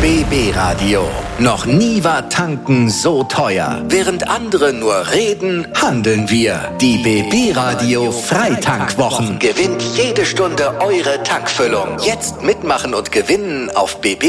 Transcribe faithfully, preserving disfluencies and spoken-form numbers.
B B Radio. Noch nie war tanken so teuer. Während andere nur reden, handeln wir. Die B B Radio Freitankwochen. Gewinnt jede Stunde eure Tankfüllung. Jetzt mitmachen und gewinnen auf B B